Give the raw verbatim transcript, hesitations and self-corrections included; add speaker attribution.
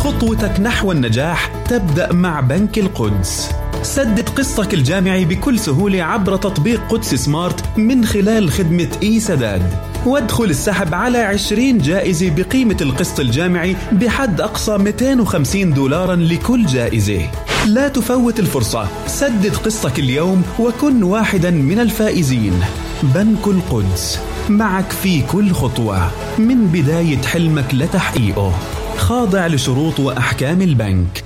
Speaker 1: خطوتك نحو النجاح تبدأ مع بنك القدس. سدد قسطك الجامعي بكل سهولة عبر تطبيق قدس سمارت من خلال خدمة إي سداد، وادخل السحب على عشرين جائزة بقيمة القسط الجامعي بحد أقصى مئتين وخمسين دولارا لكل جائزة. لا تفوت الفرصة، سدد قسطك اليوم وكن واحدا من الفائزين. بنك القدس، معك في كل خطوة من بداية حلمك لتحقيقه، خاضع لشروط وأحكام البنك.